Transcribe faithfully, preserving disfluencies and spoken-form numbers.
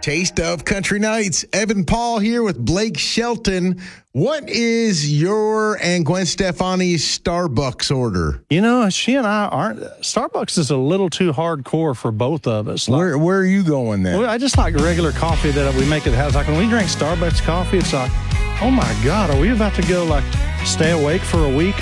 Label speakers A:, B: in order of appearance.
A: Taste of Country Nights. Evan Paul here with Blake Shelton. What is your and Gwen Stefani's Starbucks order?
B: You know, she and I aren't. Starbucks is a little too hardcore for both of us. Like,
C: Where where are you going then?
B: well, I just like regular coffee that we make at the house. Like when we drink Starbucks coffee, it's like, oh my God, are we about to go like stay awake for a week